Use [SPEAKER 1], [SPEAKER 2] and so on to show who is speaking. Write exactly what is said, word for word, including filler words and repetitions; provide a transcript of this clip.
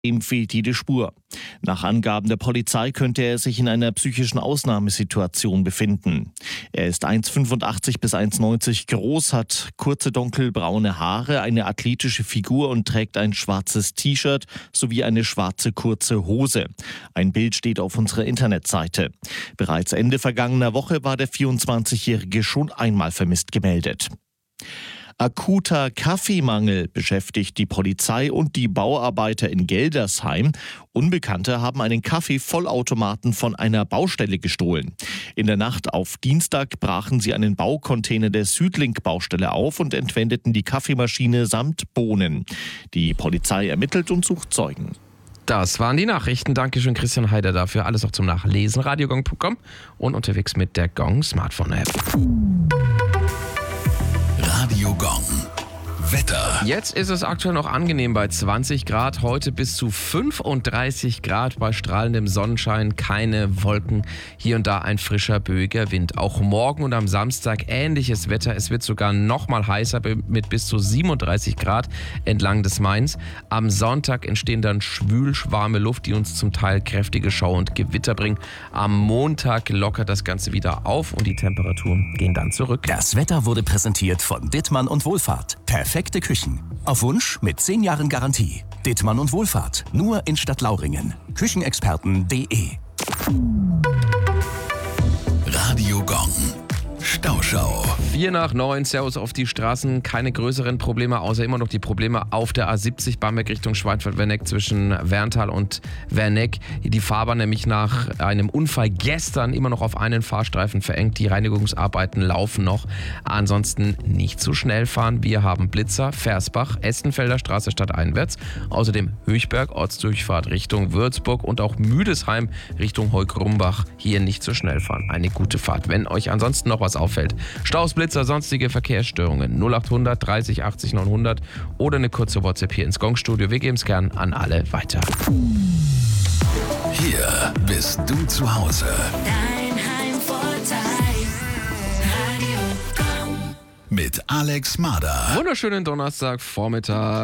[SPEAKER 1] Ihm fehlt jede Spur. Nach Angaben der Polizei könnte er sich in einer psychischen Ausnahmesituation befinden. Er ist eins Komma fünfundachtzig bis eins Komma neunzig groß, hat kurze dunkelbraune Haare, eine athletische Figur und trägt ein schwarzes T-Shirt sowie eine schwarze kurze Hose. Ein Bild steht auf unserer Internetseite. Bereits Ende vergangener Woche war der vierundzwanzigjährige schon einmal vermisst gemeldet. Akuter Kaffeemangel beschäftigt die Polizei und die Bauarbeiter in Geldersheim. Unbekannte haben einen Kaffeevollautomaten von einer Baustelle gestohlen. In der Nacht auf Dienstag brachen sie einen Baucontainer der Südlink-Baustelle auf und entwendeten die Kaffeemaschine samt Bohnen. Die Polizei ermittelt und sucht Zeugen.
[SPEAKER 2] Das waren die Nachrichten. Dankeschön, Christian Heider, dafür. Alles auch zum Nachlesen. radiogong punkt com und unterwegs mit der Gong Smartphone-App.
[SPEAKER 3] Radio Gong. Wetter.
[SPEAKER 2] Jetzt ist es aktuell noch angenehm bei zwanzig Grad, heute bis zu fünfunddreißig Grad bei strahlendem Sonnenschein, keine Wolken, hier und da ein frischer, böiger Wind. Auch morgen und am Samstag ähnliches Wetter, es wird sogar noch mal heißer mit bis zu siebenunddreißig Grad entlang des Mains. Am Sonntag entstehen dann schwülschwarme Luft, die uns zum Teil kräftige Schauer und Gewitter bringen. Am Montag lockert das Ganze wieder auf und die Temperaturen gehen dann zurück.
[SPEAKER 4] Das Wetter wurde präsentiert von Dittmann und Wohlfahrt. Perfekte Küchen. Auf Wunsch mit zehn Jahren Garantie. Dittmann und Wohlfahrt. Nur in Stadtlauringen. Küchenexperten punkt de.
[SPEAKER 3] Radio Gong. Stauschau.
[SPEAKER 2] Vier nach neun, Servus auf die Straßen. Keine größeren Probleme, außer immer noch die Probleme auf der A siebzig, Bamberg Richtung Schweinfurt-Werneck zwischen Werntal und Werneck. Die Fahrbahn nämlich nach einem Unfall gestern immer noch auf einen Fahrstreifen verengt. Die Reinigungsarbeiten laufen noch. Ansonsten nicht zu schnell fahren. Wir haben Blitzer, Versbach, Essenfelder Straße stadteinwärts. Außerdem Höchberg, Ortsdurchfahrt Richtung Würzburg und auch Müdesheim Richtung Heuk-Rumbach. Hier nicht zu schnell fahren. Eine gute Fahrt. Wenn euch ansonsten noch was auffällt. Staus, Blitzer, sonstige Verkehrsstörungen null achthundert dreißig achtzig neunhundert oder eine kurze WhatsApp hier ins Gong-Studio. Wir geben es gern an alle weiter.
[SPEAKER 3] Hier bist du zu Hause.
[SPEAKER 5] Dein Heimvorteil. Radio Gong.
[SPEAKER 3] Mit Alex Mader.
[SPEAKER 2] Wunderschönen Donnerstagvormittag.